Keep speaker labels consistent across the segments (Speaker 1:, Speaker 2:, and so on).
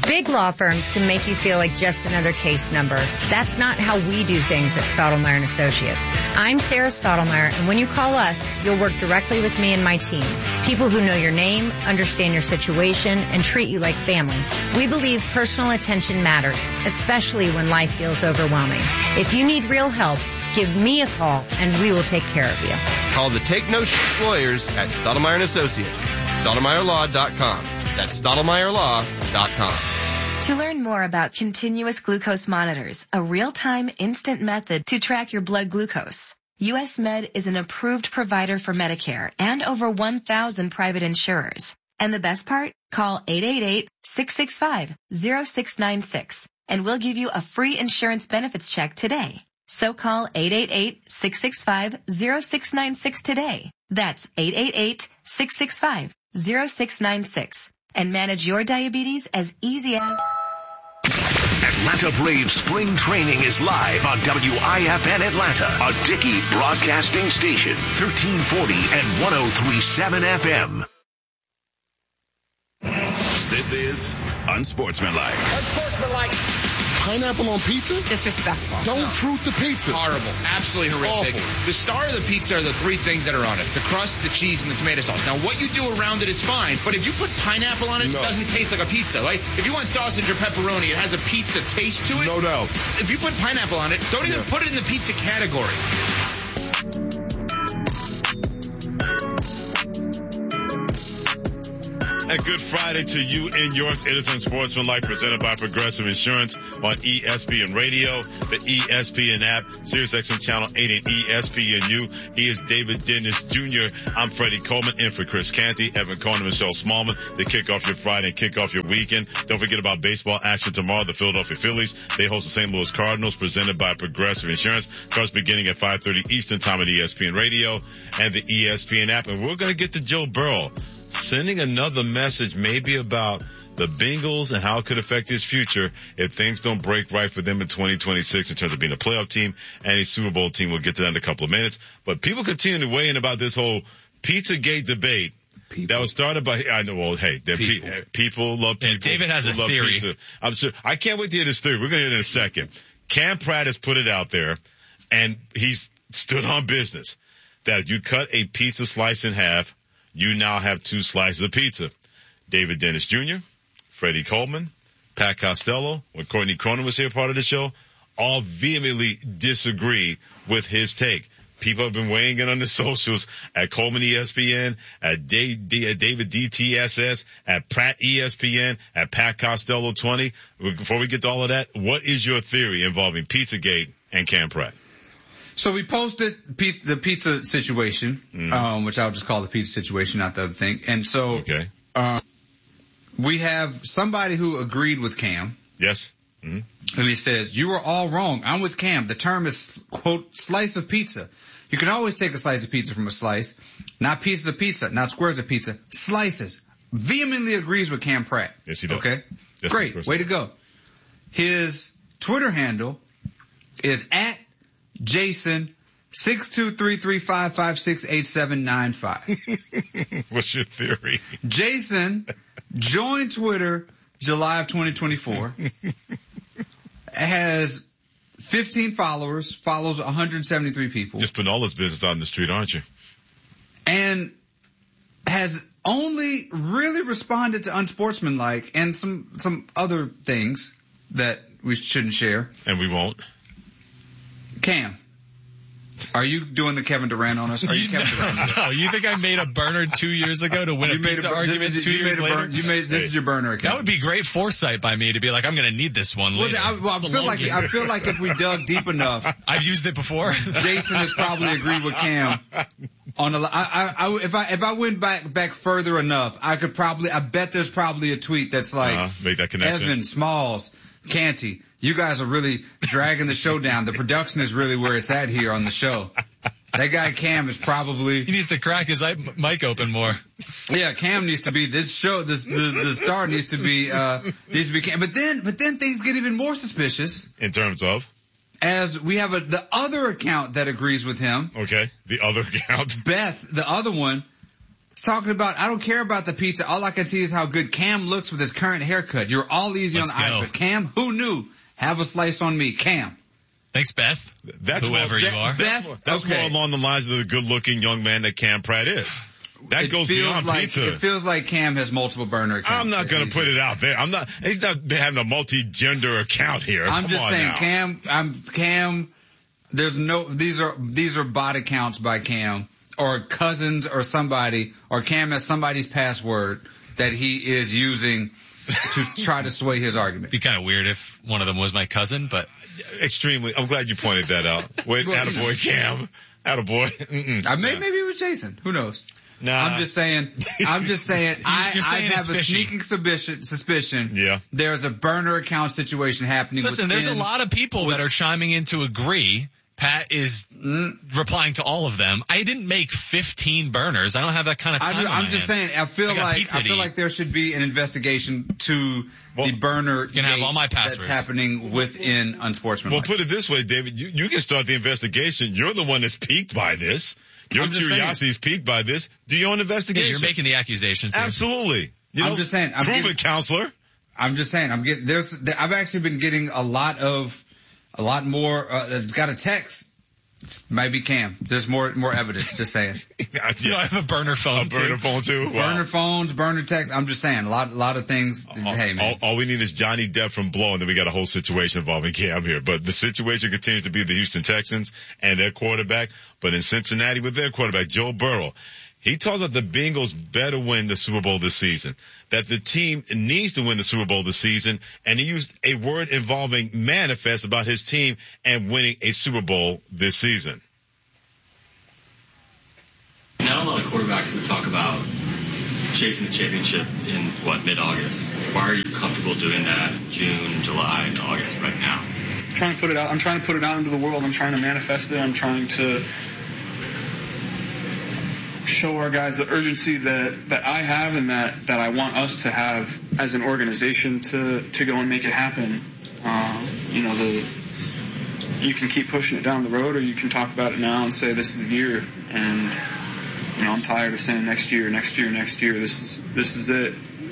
Speaker 1: Big law firms can make you feel like just another case number. That's not how we do things at Stottlemyre & Associates. I'm Sarah Stottlemyre, and when you call us, you'll work directly with me and my team. People who know your name, understand your situation, and treat you like family. We believe personal attention matters, especially when life feels overwhelming. If you need real help, give me a call, and we will take care of you.
Speaker 2: Call the Take No Shit lawyers at Stottlemyre & Associates. StottlemyreLaw.com. That's StottlemyreLaw.com.
Speaker 3: To learn more about continuous glucose monitors, a real-time instant method to track your blood glucose, US Med is an approved provider for Medicare and over 1,000 private insurers. And the best part? Call 888-665-0696 and we'll give you a free insurance benefits check today. So call 888-665-0696 today. That's 888-665-0696. And manage your diabetes as easy as...
Speaker 4: Atlanta Braves spring training is live on WIFN Atlanta, a Dickey broadcasting station, 1340 and 103.7 FM.
Speaker 5: This is Unsportsmanlike.
Speaker 6: Unsportsmanlike.
Speaker 7: Pineapple on pizza?
Speaker 6: Disrespectful.
Speaker 7: Don't fruit the pizza.
Speaker 6: Horrible. Absolutely horrific.
Speaker 7: Awful.
Speaker 6: The star of the pizza are the three things that are on it. The crust, the cheese, and the tomato sauce. Now, what you do around it is fine, but if you put pineapple on it, it doesn't taste like a pizza. Like, if you want sausage or pepperoni, it has a pizza taste to it.
Speaker 7: No doubt.
Speaker 6: If you put pineapple on it, don't even put it in the pizza category.
Speaker 8: And good Friday to you in yours. It is Unsportsmanlike, presented by Progressive Insurance on ESPN Radio, the ESPN app, SiriusXM Channel 8 and ESPNU. He is David Dennis Jr. I'm Freddie Coleman, in for Chris Canty, Evan Cohn, and Michelle Smallman to kick off your Friday and kick off your weekend. Don't forget about baseball action tomorrow. The Philadelphia Phillies, they host the St. Louis Cardinals, presented by Progressive Insurance. Starts beginning at 5:30 Eastern Time at ESPN Radio and the ESPN app. And we're going to get to Joe Burrow sending another message maybe about the Bengals and how it could affect his future if things don't break right for them in 2026 in terms of being a playoff team and a Super Bowl team. We'll get to that in a couple of minutes. But people continue to weigh in about this whole Pizzagate debate. That was started by, I know, well, hey, people love people.
Speaker 9: Yeah, David has a theory.
Speaker 8: Pizza. I'm sure, I can't wait to hear this theory. We're going to hear it in a second. Cam Pratt has put it out there, and he's stood on business that if you cut a pizza slice in half, you now have two slices of pizza. David Dennis Jr., Freddie Coleman, Pat Costello, when Courtney Cronin was here, part of the show, all vehemently disagree with his take. People have been weighing in on the socials at Coleman ESPN, at David DTSS, at Pratt ESPN, at Pat Costello 20. Before we get to all of that, what is your theory involving Pizzagate and Cam Pratt?
Speaker 10: So we posted the pizza situation, which I'll just call the pizza situation, not the other thing. And so we have somebody who agreed with Cam.
Speaker 8: Yes.
Speaker 10: And he says, you are all wrong. I'm with Cam. The term is, quote, slice of pizza. You can always take a slice of pizza from a slice. Not pieces of pizza, not squares of pizza. Slices. Vehemently agrees with Cam Pratt.
Speaker 8: Yes, he does.
Speaker 10: Okay?
Speaker 8: Yes,
Speaker 10: great. Way to go. His Twitter handle is at Jason 62335568795.
Speaker 8: What's your theory?
Speaker 10: Jason joined Twitter July of 2024. Has 15 followers, follows 173 people.
Speaker 8: Just putting all this business out in the street, aren't you?
Speaker 10: And has only really responded to Unsportsmanlike and some other things that we shouldn't share.
Speaker 8: And we won't.
Speaker 10: Cam, are you doing the Kevin Durant on us? Are you Kevin Durant?
Speaker 9: No, you think I made a burner 2 years ago to win a pizza argument 2 years later?
Speaker 10: This is your burner account.
Speaker 9: That would be great foresight by me to be like, I'm going to need this one later.
Speaker 10: I feel like if we dug deep enough,
Speaker 9: I've used it before.
Speaker 10: Jason has probably agreed with Cam on if I went back further enough, I bet there's probably a tweet that's like,
Speaker 8: make that connection.
Speaker 10: Evan, Smalls, Canty, you guys are really dragging the show down. The production is really where it's at here on the show. That guy Cam is probably...
Speaker 9: He needs to crack his mic open more.
Speaker 10: Yeah, Cam needs to be this show. The star needs to be Cam. But then things get even more suspicious.
Speaker 8: In terms of?
Speaker 10: As we have the other account that agrees with him.
Speaker 8: Okay, the other account.
Speaker 10: Beth, the other one, talking about, I don't care about the pizza. All I can see is how good Cam looks with his current haircut. You're all easy on the eyes. But Cam, who knew? Have a slice on me, Cam.
Speaker 9: Thanks, Beth. Whoever you are.
Speaker 8: That's more along the lines of the good-looking young man that Cam Pratt is. That goes beyond pizza.
Speaker 10: It feels like Cam has multiple burner accounts.
Speaker 8: I'm not going to put it out there. He's not having a multi-gender account here.
Speaker 10: I'm just saying,
Speaker 8: now.
Speaker 10: Cam, these are bot accounts by Cam or cousins or somebody, or Cam has somebody's password that he is using to try to sway his argument.
Speaker 9: It'd be kind of weird if one of them was my cousin, but.
Speaker 8: Extremely. I'm glad you pointed that out. Wait, attaboy, Cam. Attaboy.
Speaker 10: Maybe it was Jason. Who knows?
Speaker 8: Nah.
Speaker 10: I'm just saying, I have a sneaking suspicion.
Speaker 8: Yeah.
Speaker 10: There's a burner account situation happening.
Speaker 9: Listen, there's a lot of people that are chiming in to agree. Pat is replying to all of them. I didn't make 15 burners. I don't have that kind of time.
Speaker 10: I'm just saying, I feel like there should be an investigation to the burner.
Speaker 9: You can have all my passwords.
Speaker 10: That's happening within Unsportsmanlike.
Speaker 8: Well, put it this way, David. You can start the investigation. You're the one that's piqued by this. Your curiosity is piqued by this. Do your own investigation.
Speaker 9: Yeah, you're making the accusations.
Speaker 8: Absolutely.
Speaker 10: I'm just saying.
Speaker 8: Prove it, counselor.
Speaker 10: I'm just saying. I've actually been getting a lot more. Got a text. Might be Cam. There's more evidence. Just saying.
Speaker 9: I have a burner phone.
Speaker 8: Too. Wow.
Speaker 10: Burner phones, burner text. I'm just saying. A lot of things. Hey man.
Speaker 8: All we need is Johnny Depp from Blow, and then we got a whole situation involving Cam here. But the situation continues to be the Houston Texans and their quarterback. But in Cincinnati with their quarterback, Joe Burrow. He told that the Bengals better win the Super Bowl this season, that the team needs to win the Super Bowl this season, and he used a word involving manifest about his team and winning a Super Bowl this season.
Speaker 11: Not a lot of quarterbacks would talk about chasing the championship in, mid-August. Why are you comfortable doing that June, July, and August right now?
Speaker 12: I'm trying to put it out into the world. I'm trying to manifest it. I'm trying to show our guys the urgency that I have and that I want us to have as an organization to go and make it happen. You can keep pushing it down the road, or you can talk about it now and say this is the year. And I'm tired of saying next year. This is it.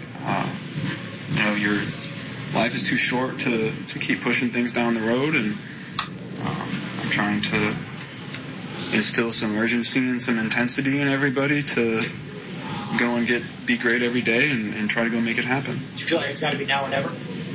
Speaker 12: Your life is too short to keep pushing things down the road, and I'm trying to instill some urgency and some intensity in everybody to go and be great every day and try to go make it happen.
Speaker 13: Do you feel like it's got to be now or never?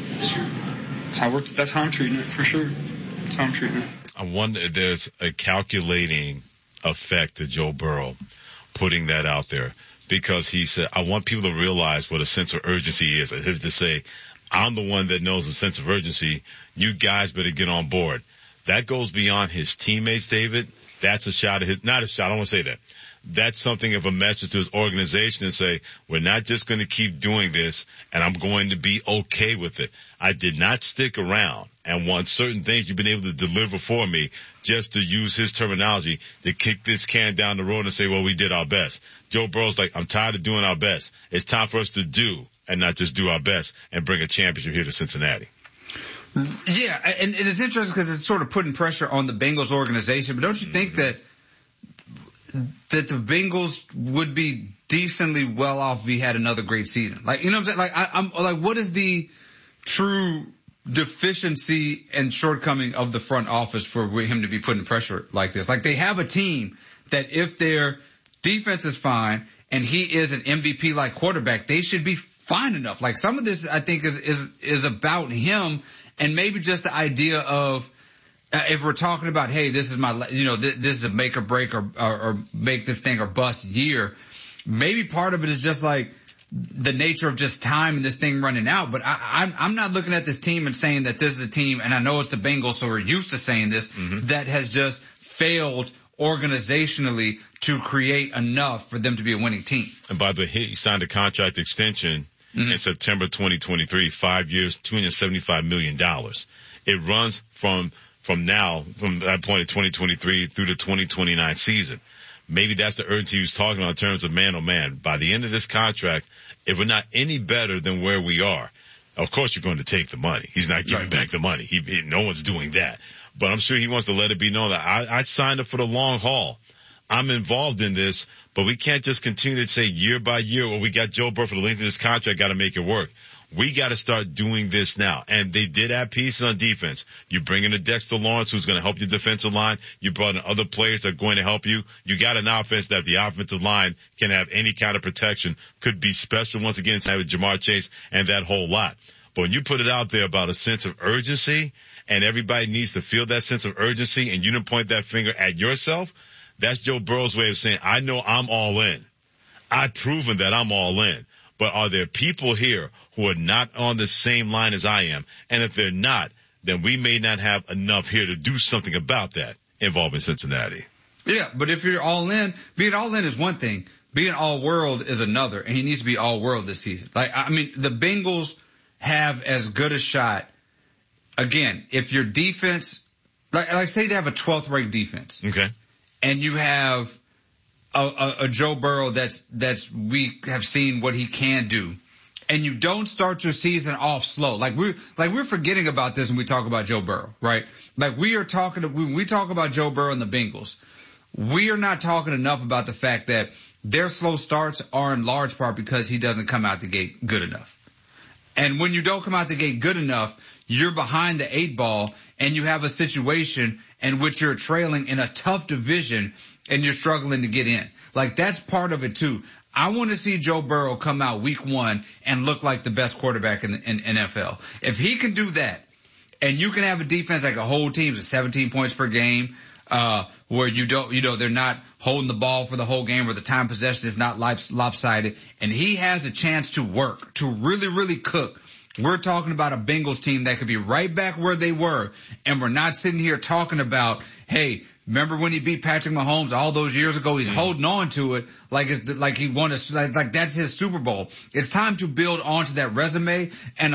Speaker 12: That's how I'm treating it, for sure. That's how I'm treating it.
Speaker 8: I wonder if there's a calculating effect to Joe Burrow putting that out there, because he said, I want people to realize what a sense of urgency is. As to say, I'm the one that knows the sense of urgency. You guys better get on board. That goes beyond his teammates, David. That's a shot at his, not a shot, I don't want to say that. That's something of a message to his organization and say, we're not just going to keep doing this and I'm going to be okay with it. I did not stick around and want certain things you've been able to deliver for me, just to use his terminology, to kick this can down the road and say, well, we did our best. Joe Burrow's like, I'm tired of doing our best. It's time for us to do and not just do our best and bring a championship here to Cincinnati.
Speaker 10: Yeah, and it's interesting because it's sort of putting pressure on the Bengals organization, but don't you think that the Bengals would be decently well off if he had another great season? Like, you know what I'm saying? Like, I'm like, what is the true deficiency and shortcoming of the front office for him to be putting pressure like this? Like, they have a team that if their defense is fine and he is an MVP-like quarterback, they should be fine enough. Like, some of this, I think, is about him. And maybe just the idea of, if we're talking about, hey, this is this is a make or break or make this thing or bust year, maybe part of it is just like the nature of just time and this thing running out. But I'm not looking at this team and saying that this is a team, and I know it's the Bengals, so we're used to saying this, that has just failed organizationally to create enough for them to be a winning team.
Speaker 8: And by the way, he signed a contract extension in September 2023, 5 years, $275 million. It runs from that point in 2023 through the 2029 season. Maybe that's the urgency he was talking about in terms of man, oh man. By the end of this contract, if we're not any better than where we are, of course you're going to take the money. He's not giving back the money. No one's doing that. But I'm sure he wants to let it be known that I signed up for the long haul. I'm involved in this, but we can't just continue to say year by year, well, we got Joe Burrow for the length of this contract, got to make it work. We got to start doing this now. And they did add pieces on defense. You bring in a Dexter Lawrence who's going to help your defensive line. You brought in other players that are going to help you. You got an offense that the offensive line can have any kind of protection. Could be special once again with Jamar Chase and that whole lot. But when you put it out there about a sense of urgency and everybody needs to feel that sense of urgency and you didn't point that finger at yourself, that's Joe Burrow's way of saying, I know I'm all in. I've proven that I'm all in. But are there people here who are not on the same line as I am? And if they're not, then we may not have enough here to do something about that involving Cincinnati.
Speaker 10: Yeah, but if you're all in, being all in is one thing. Being all world is another. And he needs to be all world this season. Like, I mean, the Bengals have as good a shot. Again, if your defense, like say they have a 12th ranked defense.
Speaker 8: Okay.
Speaker 10: And you have a Joe Burrow that's we have seen what he can do, and you don't start your season off slow. Like we're forgetting about this when we talk about Joe Burrow, right? Like when we talk about Joe Burrow and the Bengals, we are not talking enough about the fact that their slow starts are in large part because he doesn't come out the gate good enough. And when you don't come out the gate good enough, you're behind the 8 ball and you have a situation in which you're trailing in a tough division and you're struggling to get in. Like, that's part of it too. I want to see Joe Burrow come out week 1 and look like the best quarterback in NFL. If he can do that, and you can have a defense like a whole team's at 17 points per game, where they're not holding the ball for the whole game, where the time possession is not lopsided, and he has a chance to work, to really, really cook. We're talking about a Bengals team that could be right back where they were, and we're not sitting here talking about, hey, remember when he beat Patrick Mahomes all those years ago? He's holding on to it like he won like that's his Super Bowl. It's time to build onto that resume and